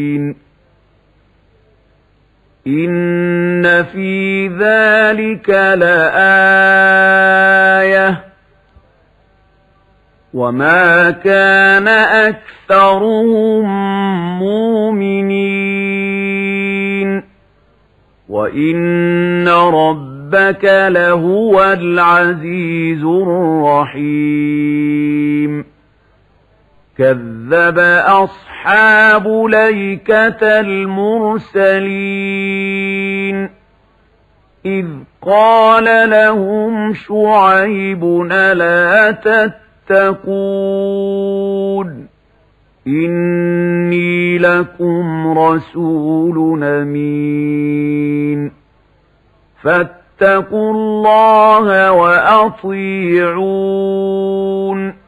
إن في ذلك لآية وما كان أكثرهم مؤمنين وإن ربك لهو العزيز الرحيم كذب أصحاب ليكة المرسلين إذ قال لهم شعيب ألا تتقون إني لكم رسول أمين فاتقوا الله وأطيعون